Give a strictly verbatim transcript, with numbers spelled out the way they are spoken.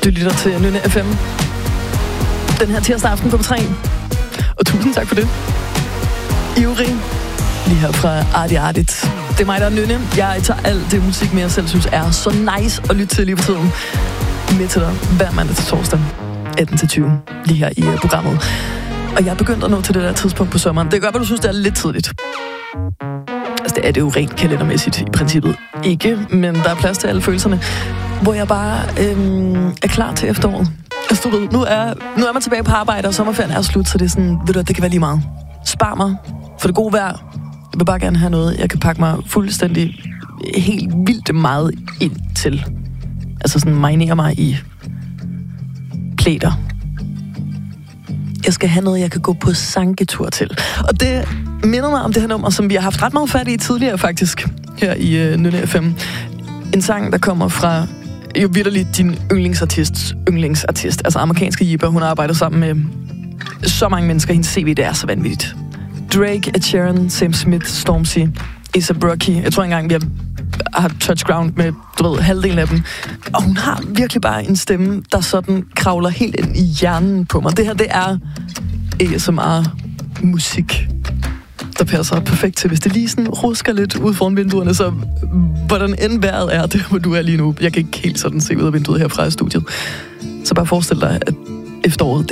Du lytter til Nynne F M. Den her tirsdag aften på P tre. Og tusind tak for det. Ivrig. Lige her fra Arti Artit. Det er mig, der er Nynne. Jeg tager alt det musik, med jeg selv synes er så nice at lytte til lige for tiden. Med til dig hver mandag til torsdag. atten til tyve. Lige her i uh, programmet. Og jeg er begyndt at nå til det der tidspunkt på sommeren. Det kan godt være, du synes, det er lidt tidligt. Altså, det er det jo rent kalendermæssigt i princippet. Ikke, men der er plads til alle følelserne. Hvor jeg bare øhm, er klar til efteråret. Altså, du ved, nu er, nu er man tilbage på arbejde, og sommerferien er slut, så det er sådan, ved du, det kan være lige meget. Spar mig for det gode vejr. Jeg vil bare gerne have noget, jeg kan pakke mig fuldstændig helt vildt meget ind til. Altså sådan marinere mig i plæter. Jeg skal have noget, jeg kan gå på sanketur til. Og det minder mig om det her nummer, som vi har haft ret meget fat i tidligere faktisk, her i uh, Nynne F M. En sang, der kommer fra jo vitterligt din yndlingsartists yndlingsartist. Altså amerikanske Yipper. Hun har arbejdet sammen med så mange mennesker. Hendes C V, det er så vanvittigt. Drake, Ed Sheeran, Sam Smith, Stormzy, A$AP Rocky. Jeg tror engang, vi har, har touch ground med, du ved, halvdelen af dem. Og hun har virkelig bare en stemme, der sådan kravler helt ind i hjernen på mig. Det her, det er A S M R-musik, der passer perfekt til, hvis det lige sådan rusker lidt ud foran vinduerne, så hvordan end vejret er, det hvor du er lige nu. Jeg kan ikke helt sådan se ud af vinduet her fra studiet. Så bare forestil dig, at efteråret,